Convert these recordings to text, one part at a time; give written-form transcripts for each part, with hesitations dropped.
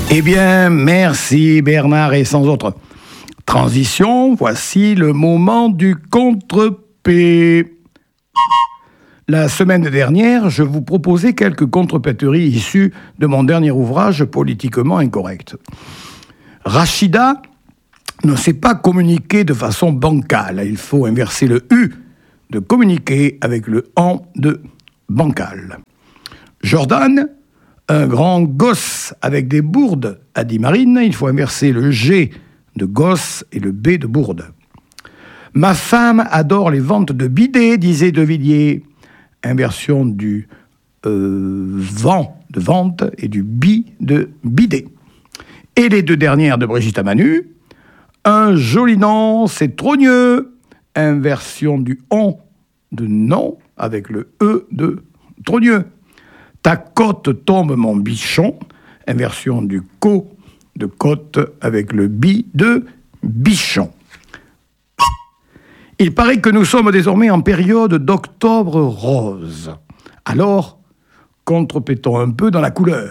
Eh bien, merci Bernard, et sans autre transition, voici le moment du contre-P. La semaine dernière, je vous proposais quelques contre-péteries issues de mon dernier ouvrage politiquement incorrect. Rachida ne sait pas communiquer de façon bancale. Il faut inverser le U de communiquer avec le AN de bancal. Jordan, un grand gosse avec des bourdes, a dit Marine. Il faut inverser le G de gosse et le B de bourde. Ma femme adore les ventes de bidets, disait De Villiers. Inversion du vent de vente et du bi de bidet. Et les deux dernières de Brigitte Amanu. Un joli nom, c'est trogneux. Inversion du on de non avec le e de trogneux. Ta côte tombe mon bichon. Inversion du co de côte avec le bi de bichon. Il paraît que nous sommes désormais en période d'octobre rose. Alors, contrepétons un peu dans la couleur.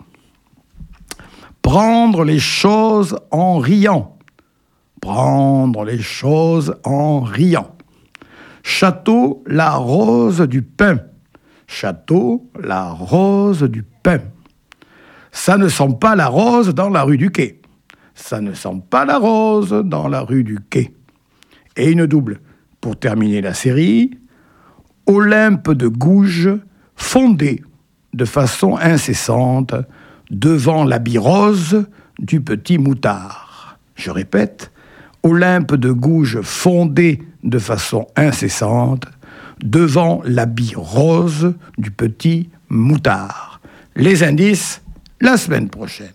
Prendre les choses en riant. Prendre les choses en riant. Château, la rose du pain. Château, la rose du pain. Ça ne sent pas la rose dans la rue du Quai. Ça ne sent pas la rose dans la rue du Quai. Et une double, pour terminer la série. Olympe de Gouges fondait de façon incessante devant l'habit rose du petit moutard. Je répète, Olympe de Gouges fondait de façon incessante devant l'habit rose du petit moutard. Les indices, la semaine prochaine.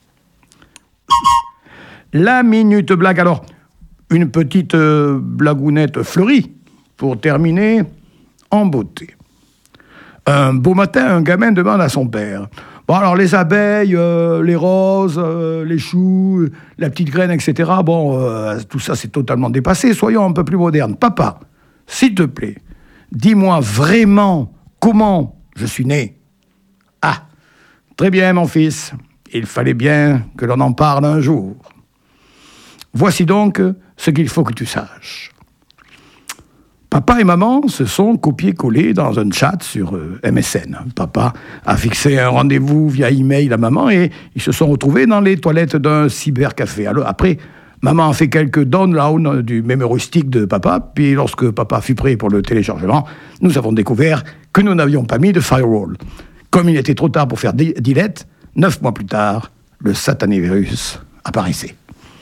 La minute blague, alors, une petite blagounette fleurie, pour terminer en beauté. Un beau matin, un gamin demande à son père, « Bon, alors les abeilles, les roses, les choux, la petite graine, etc., tout ça c'est totalement dépassé, soyons un peu plus modernes. Papa, s'il te plaît, dis-moi vraiment comment je suis né. » Ah, très bien mon fils, il fallait bien que l'on en parle un jour. Voici donc ce qu'il faut que tu saches. Papa et maman se sont copiés-collés dans un chat sur MSN. Papa a fixé un rendez-vous via email à maman et ils se sont retrouvés dans les toilettes d'un cybercafé. Alors après, maman a fait quelques downloads du mémoristique de papa, puis lorsque papa fut prêt pour le téléchargement, nous avons découvert que nous n'avions pas mis de firewall. Comme il était trop tard pour faire delete, 9 mois plus tard, le satané virus apparaissait.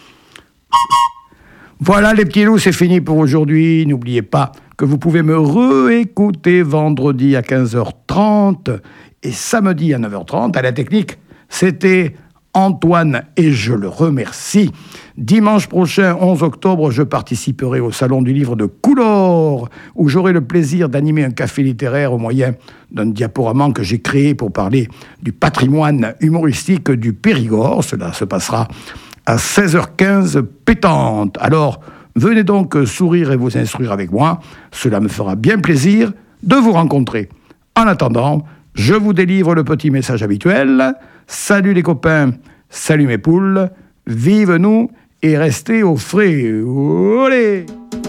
Voilà les petits loups, c'est fini pour aujourd'hui. N'oubliez pas que vous pouvez me réécouter vendredi à 15h30 et samedi à 9h30. À la technique, c'était Antoine et je le remercie. Dimanche prochain, 11 octobre, je participerai au Salon du Livre de Coulor, où j'aurai le plaisir d'animer un café littéraire au moyen d'un diaporama que j'ai créé pour parler du patrimoine humoristique du Périgord. Cela se passera à 16h15 pétante. Alors, venez donc sourire et vous instruire avec moi. Cela me fera bien plaisir de vous rencontrer. En attendant, je vous délivre le petit message habituel. Salut les copains, salut mes poules, vive nous et restez au frais. Olé!